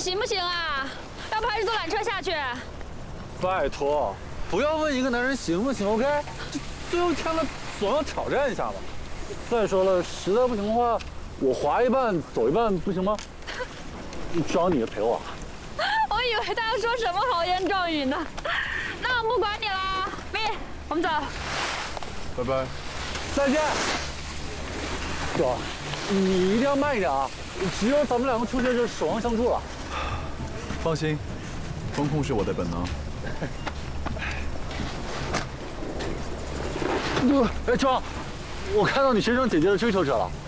行不行啊？要不还是坐缆车下去？ 拜托，不要问一个男人行不行 ，OK？最后一天了，总要挑战一下吧。再说了，实在不行的话，我滑一半走一半，不行吗？需要你陪我。 我以为他要说什么豪言壮语呢。那我不管你了，咪，我们走。 拜拜。 再见。哥，你一定要慢一点啊！只有咱们两个出去就守望相助了。 放心，风控是我的本能。 哎，壮，我看到你身上姐姐的追求者了。